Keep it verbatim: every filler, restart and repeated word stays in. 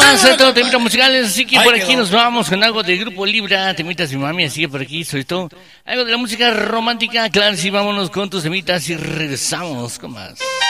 más, sobre todo temitas musicales, así que por aquí nos vamos con algo del grupo Libra, temitas mi mami, así que por aquí, sobre todo, algo de la música romántica, claro, sí, vámonos con tus temitas y regresamos con más.